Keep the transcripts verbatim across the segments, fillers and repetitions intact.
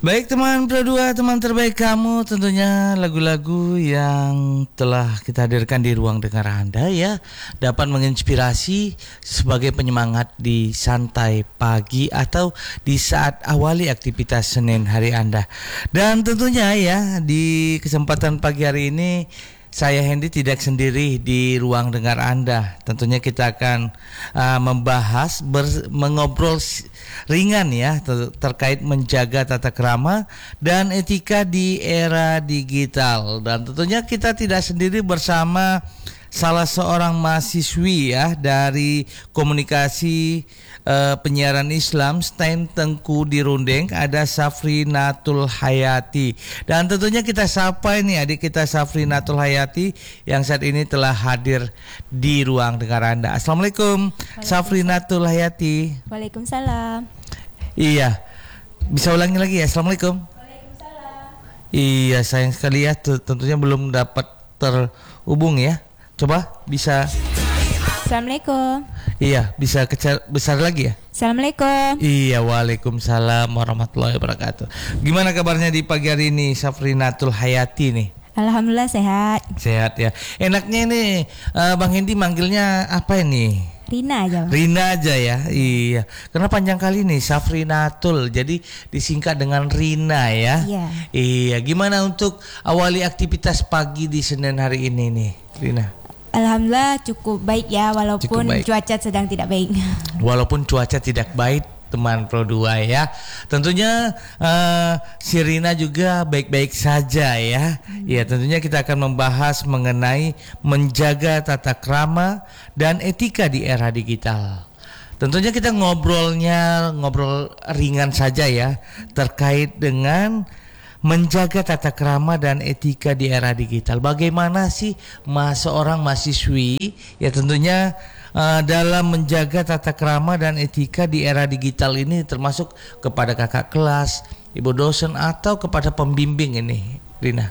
Baik teman Pro dua, teman terbaik kamu, tentunya lagu-lagu yang telah kita hadirkan di ruang dengar Anda ya dapat menginspirasi sebagai penyemangat di santai pagi atau di saat awali aktivitas Senin hari Anda. Dan tentunya ya di kesempatan pagi hari ini saya Hendy tidak sendiri di ruang dengar Anda. Tentunya kita akan uh, membahas, ber, mengobrol ringan ya ter- terkait menjaga tata krama dan etika di era digital. Dan tentunya kita tidak sendiri bersama salah seorang mahasiswi ya dari komunikasi uh, penyiaran Islam Stain Tengku di Rundeng, ada Safrinatul Hayati. Dan tentunya kita sapa ini adik kita Safrinatul Hayati yang saat ini telah hadir di ruang dengar Anda. Assalamualaikum Safrinatul Hayati. Waalaikumsalam. Iya, bisa ulangi lagi ya. Assalamualaikum. Waalaikumsalam. Iya, sayang sekali ya tentunya belum dapat terhubung ya. Coba bisa. Assalamualaikum. Iya, bisa kecil besar lagi ya. Assalamualaikum. Iya, waalaikumsalam warahmatullahi wabarakatuh. Gimana kabarnya di pagi hari ini, Safrinatul Hayati nih? Alhamdulillah sehat. Sehat ya. Enaknya ini uh, Bang Hendy manggilnya apa ini? Rina aja. Bang. Rina aja ya. Iya. Karena panjang kali nih Safrinatul. Jadi disingkat dengan Rina ya. Iya. Iya. Gimana untuk awali aktivitas pagi di Senin hari ini nih, Rina? Alhamdulillah cukup baik ya walaupun baik. Cuaca sedang tidak baik. Walaupun cuaca tidak baik teman Pro dua ya. Tentunya uh, si Rina juga baik-baik saja ya. Hmm. Ya tentunya kita akan membahas mengenai menjaga tata krama dan etika di era digital. Tentunya kita ngobrolnya ngobrol ringan saja ya terkait dengan menjaga tata krama dan etika di era digital. Bagaimana sih mas seorang mahasiswi ya tentunya uh, dalam menjaga tata krama dan etika di era digital ini, termasuk kepada kakak kelas, ibu dosen atau kepada pembimbing ini, Rina?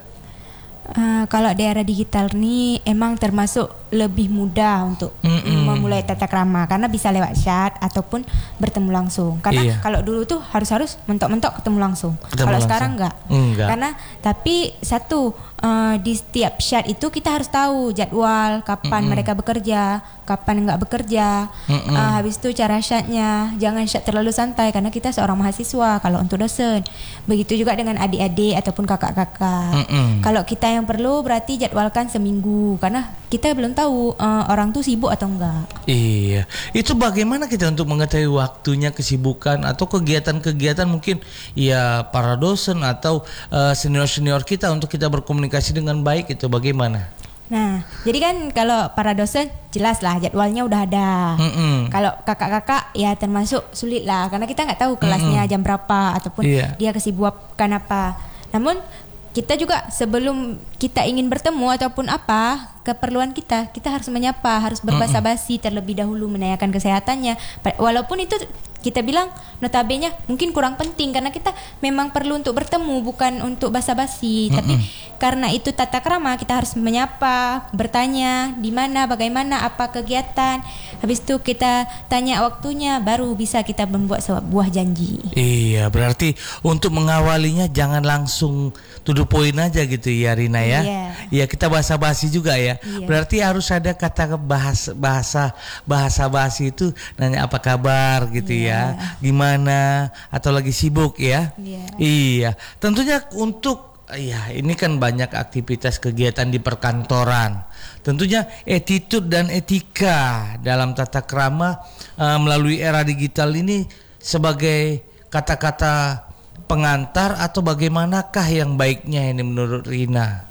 Uh, kalau di era digital ini emang termasuk lebih mudah untuk Mm-mm. memulai tata krama karena bisa lewat chat ataupun bertemu langsung. Karena iya. kalau dulu tuh harus-harus mentok-mentok ketemu langsung. Ketemu kalau langsung. Sekarang enggak. enggak. Karena tapi satu uh, di setiap chat itu kita harus tahu jadwal kapan Mm-mm. mereka bekerja, kapan enggak bekerja. Uh, habis itu cara chatnya jangan chat terlalu santai karena kita seorang mahasiswa. Kalau untuk dosen, begitu juga dengan adik-adik ataupun kakak-kakak. Mm-mm. Kalau kita yang perlu berarti jadwalkan seminggu karena kita belum tahu uh, orang tuh sibuk atau enggak. Iya, itu bagaimana kita untuk mengetahui waktunya, kesibukan atau kegiatan-kegiatan mungkin ya para dosen atau uh, senior-senior kita untuk kita berkomunikasi dengan baik, itu bagaimana? Nah, jadi kan kalau para dosen jelas lah jadwalnya udah ada. Mm-mm. Kalau kakak-kakak ya termasuk sulit lah karena kita nggak tahu kelasnya Mm-mm. jam berapa ataupun yeah. dia kesibukan apa. Namun kita juga sebelum kita ingin bertemu ataupun apa keperluan kita, kita harus menyapa, harus berbasa-basi terlebih dahulu menanyakan kesehatannya. Walaupun itu kita bilang notabene mungkin kurang penting karena kita memang perlu untuk bertemu bukan untuk basa-basi. Mm-mm. Tapi karena itu tata krama kita harus menyapa, bertanya di mana, bagaimana, apa kegiatan. Habis itu kita tanya waktunya baru bisa kita membuat sebuah janji. Iya, berarti untuk mengawalinya jangan langsung to the point aja gitu ya Rina ya. Iya, iya kita basa-basi juga ya. Iya. Berarti harus ada kata bahasa bahasa bahasa basi itu nanya apa kabar gitu iya. ya. Gimana atau lagi sibuk ya. Iya. Iya. Tentunya untuk ya ini kan banyak aktivitas kegiatan di perkantoran. Tentunya attitude dan etika dalam tata krama uh, melalui era digital ini sebagai kata-kata pengantar atau bagaimanakah yang baiknya ini menurut Rina?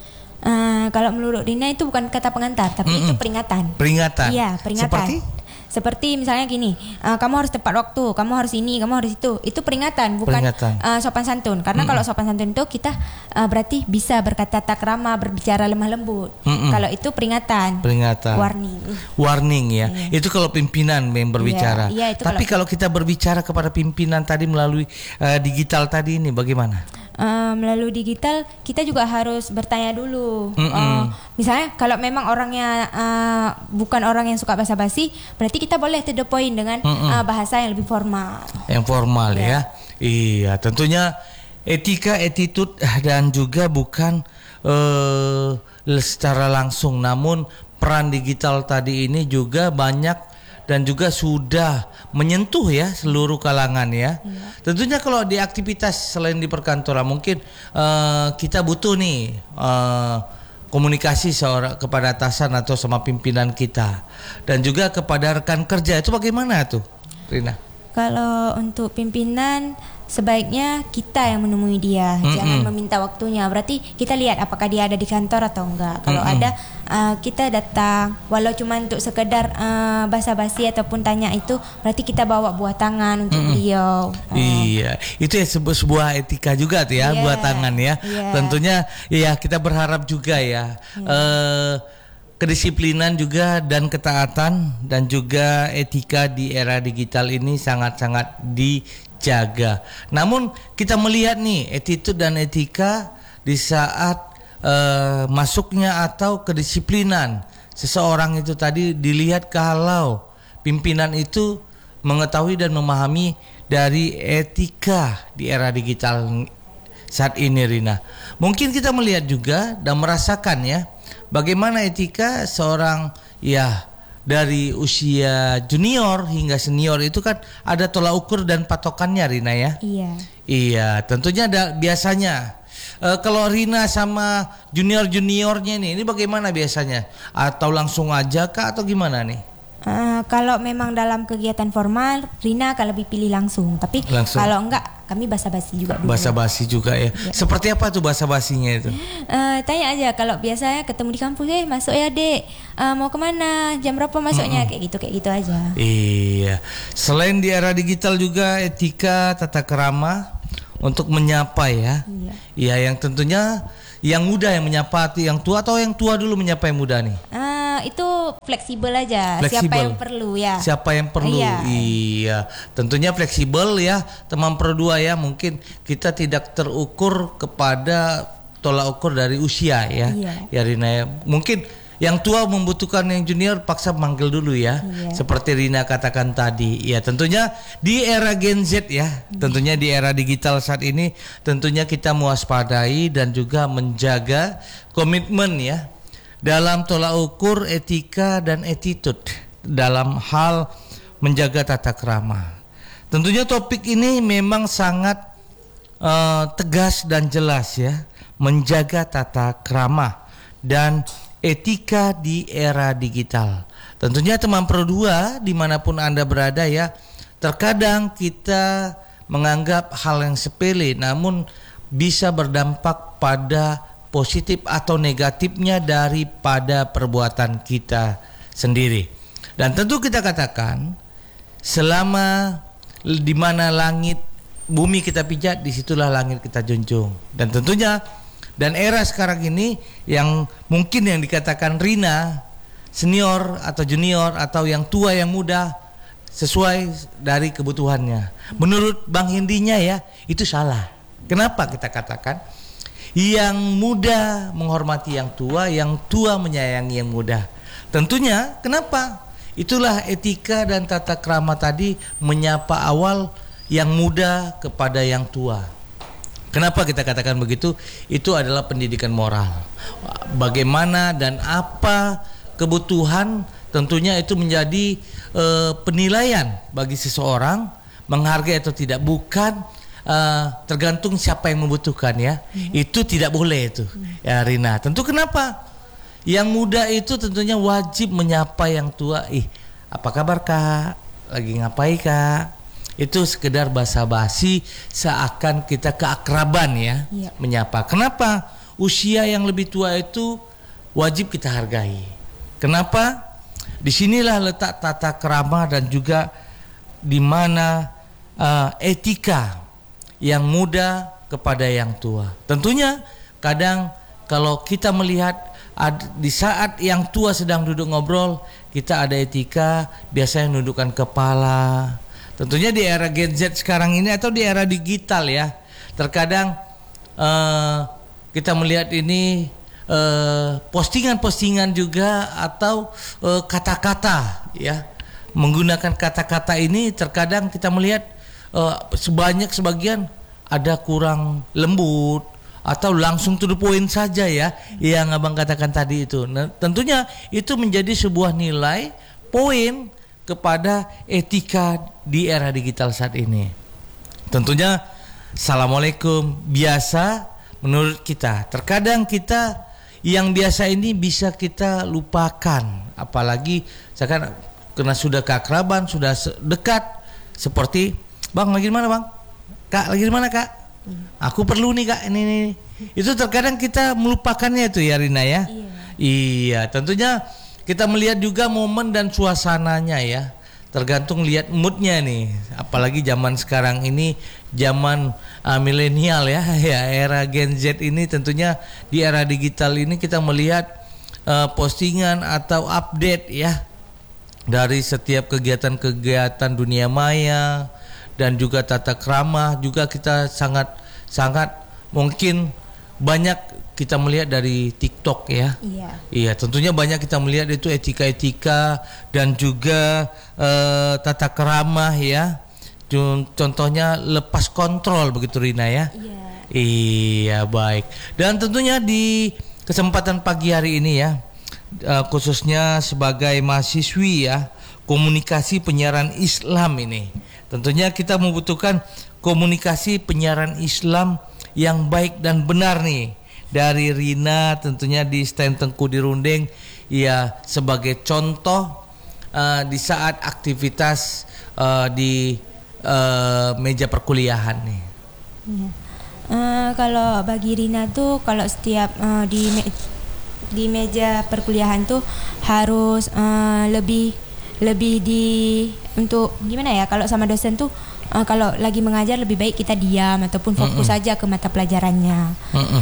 Uh, kalau menurut Rina itu bukan kata pengantar, tapi Mm-mm. itu peringatan. Peringatan. Iya, peringatan. Seperti? Seperti misalnya gini, uh, kamu harus tepat waktu, kamu harus ini, kamu harus itu. Itu peringatan, bukan peringatan. Uh, sopan santun. Karena Mm-mm. kalau sopan santun itu kita uh, berarti bisa berkata tata krama, berbicara lemah lembut. Mm-mm. Kalau itu peringatan. Peringatan. Warning. Warning ya. Iya. Itu kalau pimpinan yang berbicara. Iya, iya, itu Tapi kalau... kalau kita berbicara kepada pimpinan tadi melalui uh, digital tadi ini bagaimana? Uh, melalui digital kita juga harus bertanya dulu. Uh, misalnya kalau memang orangnya uh, bukan orang yang suka basa-basi, berarti kita boleh to the point dengan uh, bahasa yang lebih formal. Yang formal ya. ya. Iya, tentunya etika, attitude dan juga bukan uh, secara langsung, namun peran digital tadi ini juga banyak dan juga sudah menyentuh ya seluruh kalangan ya. Ya. Tentunya kalau di aktivitas selain di perkantoran mungkin uh, kita butuh nih uh, komunikasi seorang kepada atasan atau sama pimpinan kita dan juga kepada rekan kerja. Itu bagaimana tuh, Rina? Kalau untuk pimpinan sebaiknya kita yang menemui dia, mm-mm. jangan meminta waktunya. Berarti kita lihat apakah dia ada di kantor atau enggak. Kalau mm-mm. ada, uh, kita datang. Walau cuma untuk sekedar uh, basa-basi ataupun tanya itu, berarti kita bawa buah tangan untuk mm-mm. beliau. Uh. Iya, itu ya sebuah, sebuah etika juga tuh ya, yeah. buah tangan ya. Yeah. Tentunya, ya kita berharap juga ya. Yeah. Uh, Kedisiplinan juga dan ketaatan dan juga etika di era digital ini sangat-sangat dijaga. Namun kita melihat nih attitude dan etika di saat uh, masuknya atau kedisiplinan seseorang itu tadi dilihat kalau pimpinan itu mengetahui dan memahami dari etika di era digital saat ini, Rina. Mungkin kita melihat juga dan merasakan ya bagaimana etika seorang ya dari usia junior hingga senior itu kan ada tolak ukur dan patokannya, Rina ya. Iya. Iya, tentunya ada biasanya. E, kalau Rina sama junior-juniornya nih, ini bagaimana biasanya? Atau langsung aja kah atau gimana nih? Uh, kalau memang dalam kegiatan formal, Rina akan lebih pilih langsung. Tapi langsung. Kalau enggak, kami basa-basi juga dulu. Basa-basi juga ya. ya. Seperti apa tuh basa-basinya itu? Uh, tanya aja. Kalau biasanya ketemu di kampus, eh masuk ya dek. Uh, mau kemana? Jam berapa masuknya? Mm-mm. Kayak gitu, kayak gitu aja. Iya. Selain di era digital juga etika, tata krama untuk menyapa ya. Iya. Iya, yang tentunya yang muda yang menyapa yang tua atau yang tua dulu menyapa yang muda nih? Uh, itu fleksibel aja. Fleksibel. Siapa yang perlu ya? Siapa yang perlu? Iya. Iya. Tentunya fleksibel ya, teman perdua ya. Mungkin kita tidak terukur kepada tolak ukur dari usia ya. Iya. Ya Rina ya. Mungkin yang tua membutuhkan yang junior, paksa manggil dulu ya. Iya. Seperti Rina katakan tadi. Ya tentunya di era Gen Z ya. Tentunya di era digital saat ini, tentunya kita mewaspadai dan juga menjaga komitmen ya dalam tolak ukur etika dan attitude dalam hal menjaga tata krama. Tentunya topik ini memang sangat uh, tegas dan jelas ya, menjaga tata krama dan etika di era digital. Tentunya teman Pro dua dimanapun Anda berada ya, terkadang kita menganggap hal yang sepele namun bisa berdampak pada positif atau negatifnya daripada perbuatan kita sendiri. Dan tentu kita katakan selama di mana langit bumi kita pijat, disitulah langit kita junjung. Dan tentunya dan era sekarang ini yang mungkin yang dikatakan Rina senior atau junior atau yang tua yang muda sesuai dari kebutuhannya. Menurut Bang Hendinya ya itu salah. Kenapa kita katakan yang muda menghormati yang tua, yang tua menyayangi yang muda? Tentunya kenapa? Itulah etika dan tata krama tadi, menyapa awal yang muda kepada yang tua. Kenapa kita katakan begitu? Itu adalah pendidikan moral. Bagaimana dan apa kebutuhan, tentunya itu menjadi e, penilaian bagi seseorang menghargai atau tidak, bukan e, tergantung siapa yang membutuhkan ya. Hmm. Itu tidak boleh itu. Hmm. Ya Rina, tentu kenapa? Yang muda itu tentunya wajib menyapa yang tua. Ih, apa kabar Kak? Lagi ngapain Kak? Itu sekedar basa-basi seakan kita keakraban ya, ya menyapa. Kenapa? Usia yang lebih tua itu wajib kita hargai. Kenapa? Disinilah letak tata krama dan juga di mana uh, etika yang muda kepada yang tua. Tentunya kadang kalau kita melihat ad, di saat yang tua sedang duduk ngobrol, kita ada etika, biasanya menundukkan kepala. Tentunya di era Gen Z sekarang ini atau di era digital ya, terkadang uh, kita melihat ini uh, postingan-postingan juga atau uh, kata-kata ya, menggunakan kata-kata ini terkadang kita melihat uh, sebanyak sebagian ada kurang lembut atau langsung to the point saja ya, yang abang katakan tadi itu. Nah, tentunya itu menjadi sebuah nilai poin kepada etika di era digital saat ini. Tentunya assalamualaikum biasa menurut kita. Terkadang kita yang biasa ini bisa kita lupakan, apalagi sekarang karena sudah keakraban, sudah dekat, seperti bang lagi di mana bang, kak lagi di mana kak? Aku perlu nih kak ini nih. Itu terkadang kita melupakannya itu ya Rina ya. Iya. Iya, tentunya kita melihat juga momen dan suasananya ya. Tergantung lihat moodnya nih. Apalagi zaman sekarang ini zaman uh, milenial ya, ya era Gen Z ini, tentunya di era digital ini kita melihat uh, postingan atau update ya dari setiap kegiatan-kegiatan dunia maya. Dan juga tata krama juga kita sangat sangat mungkin banyak kita melihat dari TikTok ya. Iya. Iya, tentunya banyak kita melihat itu etika-etika dan juga uh, tata krama ya. Contohnya lepas kontrol begitu Rina ya. Iya. Iya, baik. Dan tentunya di kesempatan pagi hari ini ya, uh, khususnya sebagai mahasiswi ya, komunikasi penyiaran Islam ini. Tentunya kita membutuhkan komunikasi penyiaran Islam yang baik dan benar nih. Dari Rina tentunya di stand Tengku di Rundeng ya, sebagai contoh uh, di saat aktivitas uh, di uh, meja perkuliahan nih. Ya. Uh, kalau bagi Rina tuh kalau setiap uh, di me- di meja perkuliahan tuh harus uh, lebih lebih di untuk gimana ya, kalau sama dosen tuh uh, kalau lagi mengajar lebih baik kita diam ataupun fokus Mm-mm. saja ke mata pelajarannya.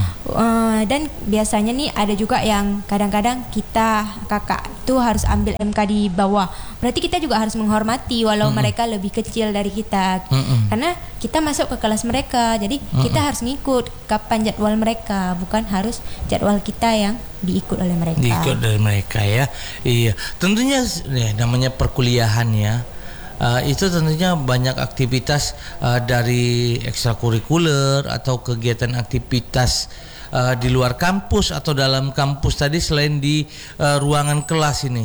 Uh, dan biasanya nih ada juga yang kadang-kadang kita kakak tuh harus ambil M K di bawah. Berarti kita juga harus menghormati walau Mm-mm. mereka lebih kecil dari kita. Mm-mm. Karena kita masuk ke kelas mereka. Jadi Mm-mm. kita harus ngikut kapan jadwal mereka, bukan harus jadwal kita yang diikut oleh mereka. Diikut oleh mereka ya. Iya. Tentunya ya, namanya perkuliahan ya. Uh, itu tentunya banyak aktivitas uh, dari ekstrakurikuler atau kegiatan aktivitas uh, di luar kampus atau dalam kampus tadi selain di uh, ruangan kelas ini.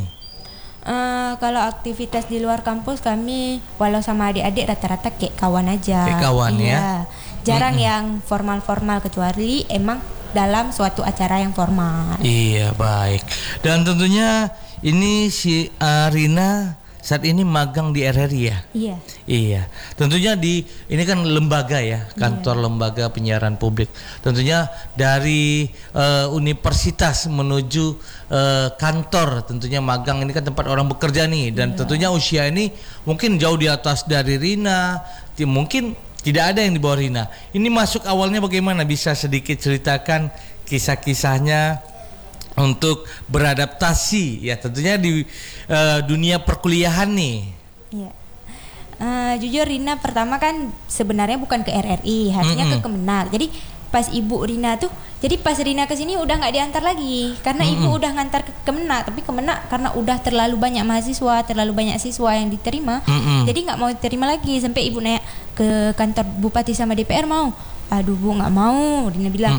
Uh, kalau aktivitas di luar kampus kami walau sama adik-adik rata-rata kayak kawan aja. Kayak kawan iya. ya. Jarang Mm-mm. yang formal-formal kecuali emang dalam suatu acara yang formal. Iya, baik. Dan tentunya ini si uh, Rina saat ini magang di R R I ya? Iya. Iya. Tentunya di ini kan lembaga ya, kantor iya. lembaga penyiaran publik. Tentunya dari uh, universitas menuju uh, kantor, tentunya magang ini kan tempat orang bekerja nih. Dan iya. tentunya usia ini mungkin jauh di atas dari Rina. Mungkin tidak ada yang di bawah Rina. Ini masuk awalnya bagaimana? Bisa sedikit ceritakan kisah-kisahnya untuk beradaptasi ya tentunya di uh, dunia perkuliahan nih. Iya. Uh, jujur Rina pertama kan sebenarnya bukan ke R R I, harusnya Mm-mm. ke Kemenak. Jadi pas ibu Rina tuh, jadi pas Rina kesini udah nggak diantar lagi karena Mm-mm. ibu udah ngantar ke Kemenak. Tapi Kemenak karena udah terlalu banyak mahasiswa, terlalu banyak siswa yang diterima, Mm-mm. jadi nggak mau diterima lagi. Sampai ibu naik ke kantor bupati sama D P R mau. Aduh bu nggak mau, Rina bilang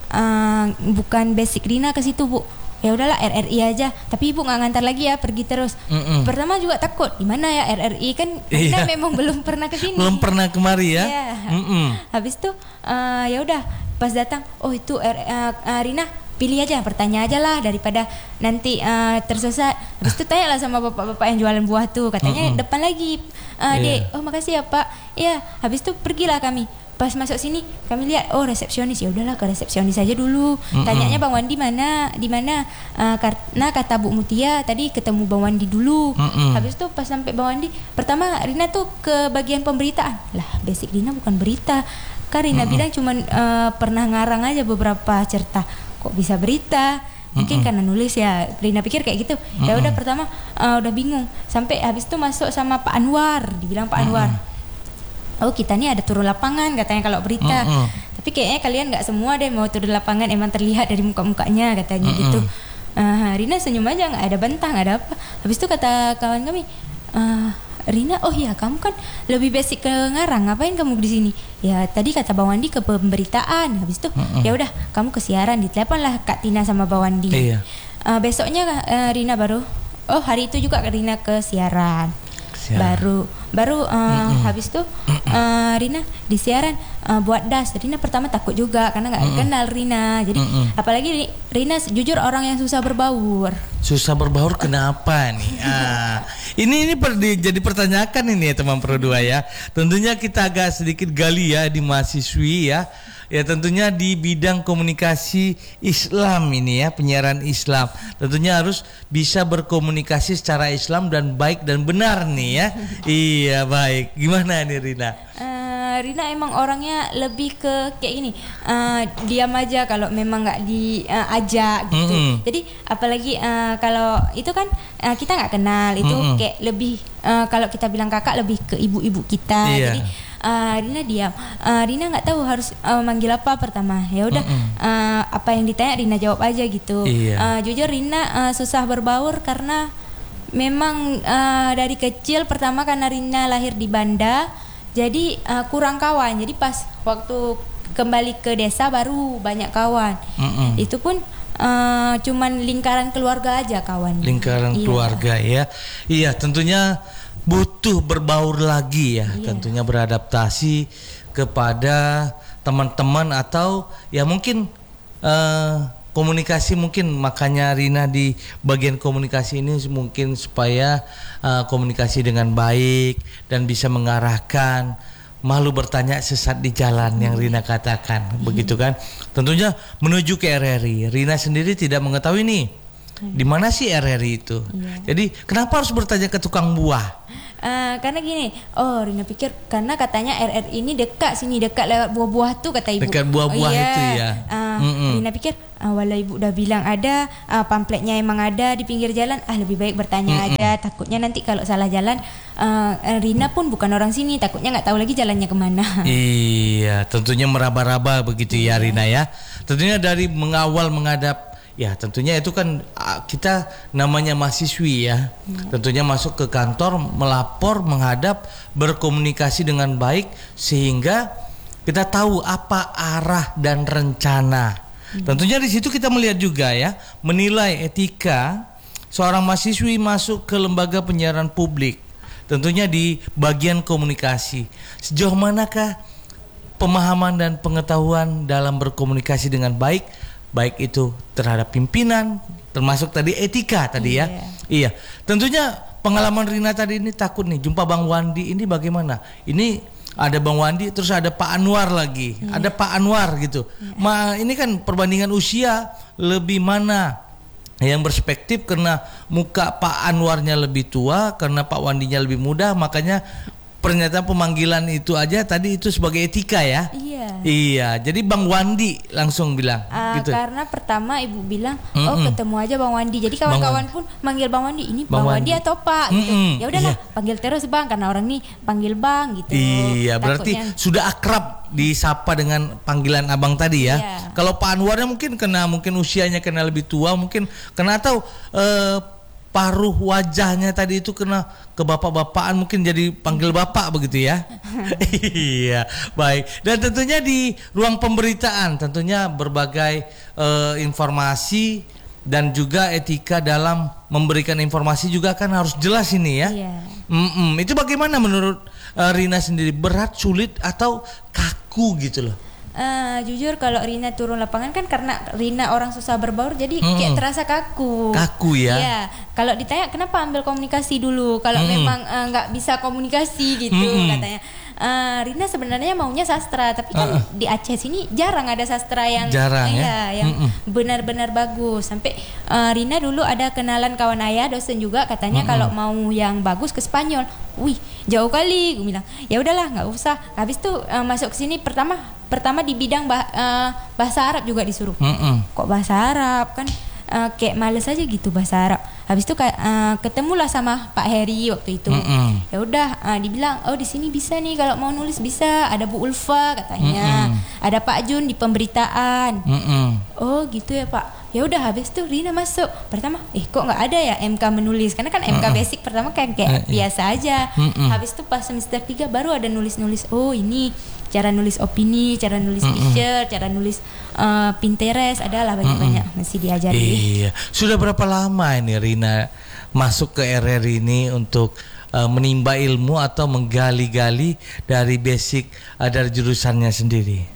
uh, bukan basic Rina ke situ bu. Ya udahlah R R I aja, tapi ibu nggak ngantar lagi ya, pergi terus. Mm-mm. Pertama juga takut, di mana ya R R I kan Rina iya. memang belum pernah ke sini. Belum pernah kemari ya. Iya. Habis itu uh, ya udah pas datang, oh itu R- uh, uh, Rina pilih aja, bertanya aja lah daripada nanti uh, tersesat. Habis itu tanya lah sama bapak-bapak yang jualan buah tuh, katanya Mm-mm. depan lagi, uh, yeah. Dek, oh makasih ya pak. Iya, habis itu pergilah kami. Pas masuk sini kami lihat oh resepsionis, ya udahlah ke resepsionis aja dulu. Mm-mm. Tanyanya Bang Wandi mana, di mana? Uh, karena kata Bu Mutia tadi ketemu Bang Wandi dulu. Mm-mm. Habis itu pas sampai Bang Wandi, pertama Rina tuh ke bagian pemberitaan. Lah basic Rina bukan berita. Kan Rina Mm-mm. bilang cuman uh, pernah ngarang aja beberapa cerita. Kok bisa berita? Mungkin Mm-mm. karena nulis ya. Rina pikir kayak gitu. Ya udah pertama uh, udah bingung. Sampai habis itu masuk sama Pak Anwar, dibilang Pak Anwar. Mm-mm. Oh kita nih ada turun lapangan katanya kalau berita. Mm-hmm. Tapi kayaknya kalian nggak semua deh mau turun lapangan, emang terlihat dari muka-mukanya katanya mm-hmm. gitu. Uh, Rina senyum aja, nggak ada bantah, nggak ada apa. Habis itu kata kawan kami, uh, Rina, oh ya kamu kan lebih basic ke ngarang, ngapain kamu di sini? Ya tadi kata Bang Wandi ke pemberitaan, habis itu mm-mm. ya udah kamu ke siaran, ditelepon lah Kak Tina sama Bang Wandi. Iya. Uh, besoknya uh, Rina baru, oh hari itu juga Rina ke siaran. Siaran. Baru baru uh, habis itu uh, Rina di siaran uh, buat das. Rina pertama takut juga karena nggak kenal Rina. Jadi Mm-mm. apalagi Rina jujur orang yang susah berbaur. Susah berbaur kenapa nih? Ah, ini ini per, di, jadi pertanyakan ini ya teman Pro dua ya. Tentunya kita agak sedikit gali ya di mahasiswi ya. Ya tentunya di bidang komunikasi Islam ini ya, penyiaran Islam. Tentunya harus bisa berkomunikasi secara Islam dan baik dan benar nih ya. Iya baik. Gimana nih Rina? Uh, Rina emang orangnya lebih ke kayak gini, uh, diam aja kalau memang nggak diajak uh, gitu. Mm-hmm. Jadi apalagi uh, kalau itu kan uh, kita nggak kenal, itu mm-hmm. kayak lebih uh, kalau kita bilang kakak lebih ke ibu-ibu kita. Iya. Jadi Uh, Rina diam. Uh, Rina nggak tahu harus uh, manggil apa pertama. Ya udah uh, apa yang ditanya Rina jawab aja gitu. Iya. Uh, jujur Rina uh, susah berbaur karena memang uh, dari kecil pertama karena Rina lahir di Banda, jadi uh, kurang kawan. Jadi pas waktu kembali ke desa baru banyak kawan. Mm-mm. Itu pun uh, cuman lingkaran keluarga aja kawan. Lingkaran iya. keluarga ya. Iya tentunya butuh berbaur lagi ya, iya. tentunya beradaptasi kepada teman-teman atau ya mungkin uh, komunikasi mungkin makanya Rina di bagian komunikasi ini mungkin supaya uh, komunikasi dengan baik dan bisa mengarahkan, malu bertanya sesat di jalan yang Rina katakan, hmm. begitu kan? Tentunya menuju ke R R I. Rina sendiri tidak mengetahui nih di mana sih R R I itu. Iya. Jadi kenapa harus bertanya ke tukang buah? Uh, karena gini, oh Rina pikir karena katanya R R I ini dekat sini, dekat lewat buah-buah tuh kata ibu. Dekat buah-buah oh, iya. itu ya. Uh, Rina pikir uh, walau ibu udah bilang ada, uh, pamfletnya emang ada di pinggir jalan, ah lebih baik bertanya Mm-mm. aja. Takutnya nanti kalau salah jalan, uh, Rina pun bukan orang sini, takutnya nggak tahu lagi jalannya kemana. Iya, tentunya meraba-raba begitu ya, ya Rina ya. Tentunya dari mengawal menghadap. Ya tentunya itu kan kita namanya mahasiswi ya. ya Tentunya masuk ke kantor, melapor, menghadap, berkomunikasi dengan baik sehingga kita tahu apa arah dan rencana. ya. Tentunya di situ kita melihat juga ya, menilai etika seorang mahasiswi masuk ke lembaga penyiaran publik. Tentunya di bagian komunikasi, sejauh manakah pemahaman dan pengetahuan dalam berkomunikasi dengan baik, baik itu terhadap pimpinan, termasuk tadi etika tadi ya. Yeah. Iya. Tentunya pengalaman Rina tadi ini takut nih jumpa Bang Wandi ini bagaimana? Ini ada Bang Wandi terus ada Pak Anwar lagi. Yeah. Ada Pak Anwar gitu. Yeah. Ma ini kan perbandingan usia lebih mana yang berspektif karena muka Pak Anwarnya lebih tua, karena Pak Wandinya lebih muda, makanya pernyataan pemanggilan itu aja tadi itu sebagai etika ya. Iya. Iya. Jadi Bang Wandi langsung bilang. Uh, gitu. Karena pertama ibu bilang, oh Mm-mm. ketemu aja Bang Wandi. Jadi kawan-kawan pun manggil Bang Wandi. Ini Bang, Bang Wandi atau Pak? Gitu. Ya udahlah, iya. panggil terus Bang karena orang nih panggil Bang gitu. Iya. Berarti Takutnya. sudah akrab disapa dengan panggilan abang tadi ya. Iya. Kalau Pak Anwarnya mungkin kena mungkin usianya kena lebih tua, mungkin kena tahu. Uh, paruh wajahnya tadi itu kena ke bapak-bapaan, mungkin jadi panggil bapak begitu ya. Iya, baik. Dan tentunya di ruang pemberitaan tentunya berbagai uh, informasi dan juga etika dalam memberikan informasi juga kan harus jelas ini ya. Iya. Mm-mm. Itu bagaimana menurut uh, Rina sendiri, berat, sulit atau kaku gitu loh? Uh, jujur kalau Rina turun lapangan kan karena Rina orang susah berbaur jadi hmm. kayak terasa kaku. Kaku ya. Iya. Kalau ditanya kenapa ambil komunikasi dulu kalau hmm. memang nggak uh, bisa komunikasi gitu hmm. katanya. Uh, Rina sebenarnya maunya sastra tapi kan uh, uh. di Aceh sini jarang ada sastra yang jarang uh, ya, ya yang hmm. benar-benar bagus. Sampai uh, Rina dulu ada kenalan kawan ayah dosen juga katanya hmm. kalau mau yang bagus ke Spanyol. Wih, jauh kali gue bilang. Ya udahlah, nggak usah. Habis itu uh, masuk ke sini pertama pertama di bidang bah, uh, bahasa Arab juga disuruh. Mm-mm. Kok bahasa Arab kan uh, kayak males aja gitu bahasa Arab. Habis itu uh, ketemulah sama Pak Heri waktu itu. Ya udah uh, dibilang, "Oh, di sini bisa nih kalau mau nulis bisa. Ada Bu Ulfa katanya. Mm-mm. Ada Pak Jun di pemberitaan." Mm-mm. Oh, gitu ya, Pak. Ya udah habis tuh Rina masuk. Pertama, eh kok nggak ada ya M K menulis? Karena kan M K uh-uh. basic pertama kayak, kayak uh-uh. biasa aja. Uh-uh. Habis itu pas semester tiga baru ada nulis-nulis. Oh ini cara nulis opini, cara nulis uh-uh. t-shirt, cara nulis uh, Pinterest, adalah banyak-banyak uh-uh. masih diajari. Iya. Sudah berapa lama ini Rina masuk ke R R ini untuk uh, menimba ilmu atau menggali-gali dari basic uh, dari jurusannya sendiri?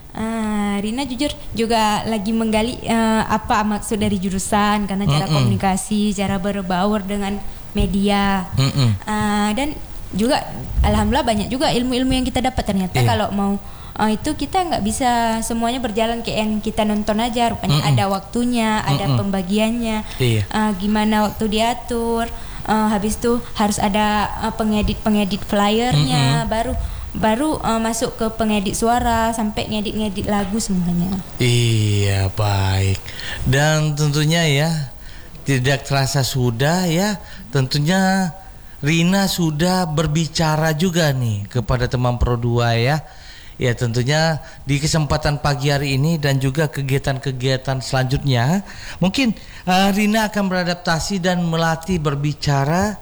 Uh, Rina jujur juga lagi menggali uh, apa maksud dari jurusan, karena cara mm-mm. komunikasi, cara berbaur dengan media, uh, dan juga alhamdulillah banyak juga ilmu-ilmu yang kita dapat ternyata. Yeah. Kalau mau uh, itu kita nggak bisa semuanya berjalan kayak yang kita nonton aja, rupanya Mm-mm. ada waktunya, ada Mm-mm. pembagiannya, yeah. uh, gimana waktu diatur, uh, habis itu harus ada uh, pengedit-pengedit flyernya, Mm-mm. baru baru uh, masuk ke pengedit suara sampai ngedit-ngedit lagu semuanya. Iya, baik. Dan tentunya ya tidak terasa sudah ya, tentunya Rina sudah berbicara juga nih kepada teman Pro dua ya. Ya tentunya di kesempatan pagi hari ini dan juga kegiatan-kegiatan selanjutnya mungkin uh, Rina akan beradaptasi dan melatih berbicara,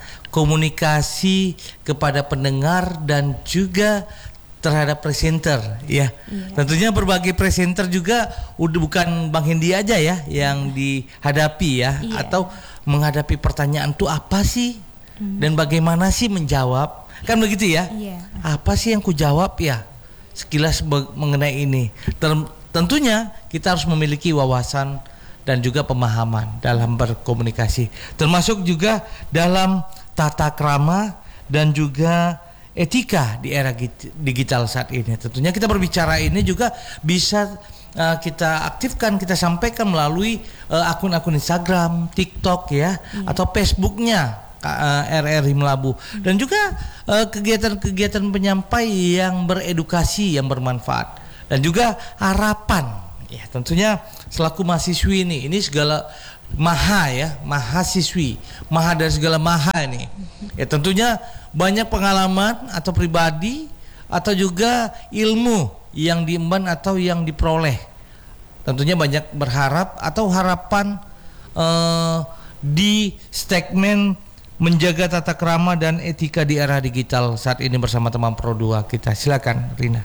komunikasi kepada pendengar dan juga terhadap presenter ya. Iya. Tentunya berbagai presenter juga udah bukan Bang Hendy aja ya yang dihadapi ya, iya. atau menghadapi pertanyaan tuh apa sih hmm. dan bagaimana sih menjawab, kan begitu ya. Iya. Apa sih yang ku jawab ya? Sekilas mengenai ini. Tentunya kita harus memiliki wawasan dan juga pemahaman dalam berkomunikasi, termasuk juga dalam tata krama dan juga etika di era digital saat ini. Tentunya kita berbicara ini juga bisa uh, kita aktifkan, kita sampaikan melalui uh, akun-akun Instagram, TikTok ya, hmm. atau Facebooknya R R Himlabu, dan juga uh, kegiatan-kegiatan penyampai yang beredukasi, yang bermanfaat, dan juga harapan ya. Tentunya selaku mahasiswi ini, ini segala maha ya, mahasiswi, maha dari segala maha ini ya. Tentunya banyak pengalaman atau pribadi atau juga ilmu yang diemban atau yang diperoleh. Tentunya banyak berharap atau harapan uh, di segmen menjaga tata krama dan etika di era digital saat ini bersama teman Pro dua kita. Silakan Rina.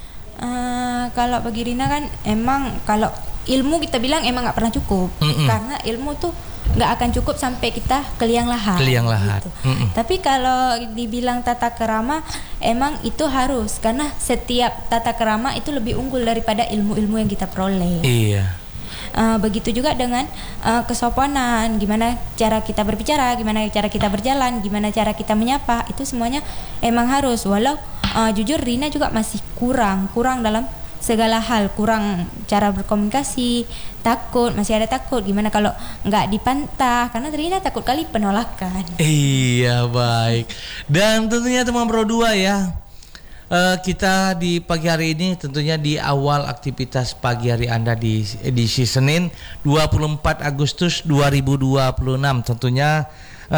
Uh, kalau bagi Rina kan emang kalau ilmu kita bilang emang nggak pernah cukup. Mm-mm. Karena ilmu tuh nggak akan cukup sampai kita ke liang lahat. Ke liang lahat. Gitu. Tapi kalau dibilang tata krama emang itu harus, karena setiap tata krama itu lebih unggul daripada ilmu-ilmu yang kita peroleh. Iya. Uh, begitu juga dengan uh, kesopanan, gimana cara kita berbicara, gimana cara kita berjalan, gimana cara kita menyapa, itu semuanya emang harus. Walau uh, jujur Rina juga masih kurang, kurang dalam segala hal, kurang cara berkomunikasi, takut, masih ada takut. Gimana kalau nggak dipantah? Karena Rina takut kali penolakan. Iya, baik. Dan tentunya teman Pro dua ya. Uh, kita di pagi hari ini tentunya di awal aktivitas pagi hari Anda di edisi Senin dua puluh empat Agustus dua ribu dua puluh enam. Tentunya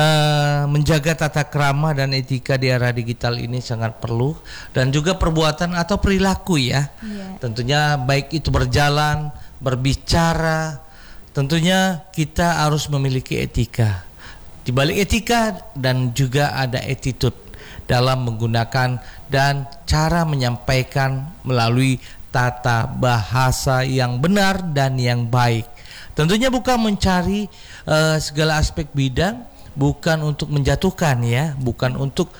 uh, menjaga tata krama dan etika di era digital ini sangat perlu, dan juga perbuatan atau perilaku ya. Yeah. Tentunya baik itu berjalan, berbicara, tentunya kita harus memiliki etika. Di balik etika dan juga ada attitude dalam menggunakan dan cara menyampaikan melalui tata bahasa yang benar dan yang baik. Tentunya bukan mencari uh, segala aspek bidang, bukan untuk menjatuhkan ya, bukan untuk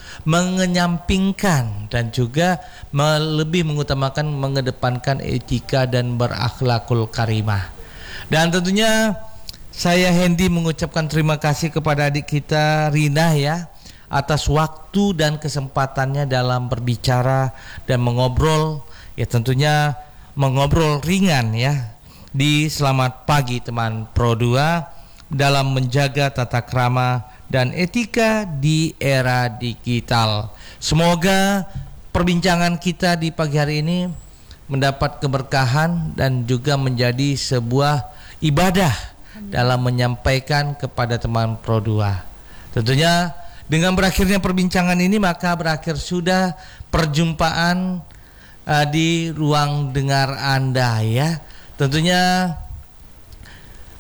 mengenyampingkan, dan juga lebih mengutamakan mengedepankan etika dan berakhlakul karimah. Dan tentunya saya Hendy mengucapkan terima kasih kepada adik kita Rina ya, atas waktu dan kesempatannya dalam berbicara dan mengobrol ya, tentunya mengobrol ringan ya di Selamat Pagi Teman Pro dua dalam menjaga tata krama dan etika di era digital. Semoga perbincangan kita di pagi hari ini mendapat keberkahan dan juga menjadi sebuah ibadah dalam menyampaikan kepada teman Pro dua. Tentunya dengan berakhirnya perbincangan ini maka berakhir sudah perjumpaan uh, di ruang dengar Anda ya. Tentunya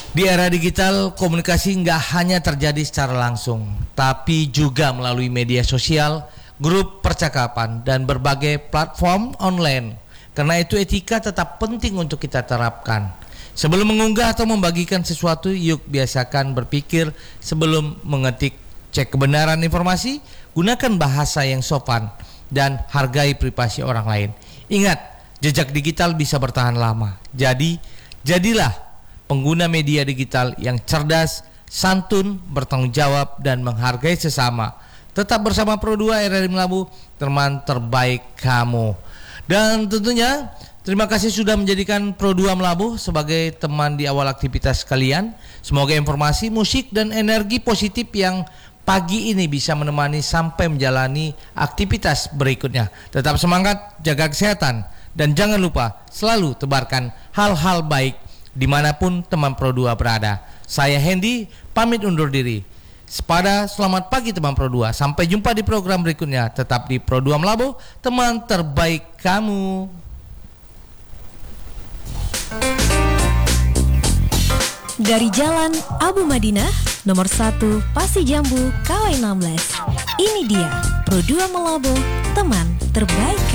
Di era digital, komunikasi nggak hanya terjadi secara langsung, tapi juga melalui media sosial, grup percakapan, dan berbagai platform online. Karena itu etika tetap penting untuk kita terapkan. Sebelum mengunggah atau membagikan sesuatu, yuk biasakan berpikir sebelum mengetik. Cek kebenaran informasi, gunakan bahasa yang sopan, dan hargai privasi orang lain. Ingat, jejak digital bisa bertahan lama. Jadi, jadilah pengguna media digital yang cerdas, santun, bertanggung jawab, dan menghargai sesama. Tetap bersama Pro dua R R I Melabu, teman terbaik kamu. Dan tentunya terima kasih sudah menjadikan Pro dua Melabu sebagai teman di awal aktivitas kalian. Semoga informasi, musik, dan energi positif yang pagi ini bisa menemani sampai menjalani aktivitas berikutnya. Tetap semangat, jaga kesehatan, dan jangan lupa selalu tebarkan hal-hal baik dimanapun teman Pro dua berada. Saya Hendy, pamit undur diri. Sepada selamat pagi teman Pro dua. Sampai jumpa di program berikutnya. Tetap di Pro dua Melabu, teman terbaik kamu. Dari Jalan Abu Madinah, nomor satu Pasi Jambu, K W enam belas. Ini dia Pro dua Melabu, teman terbaik kamu.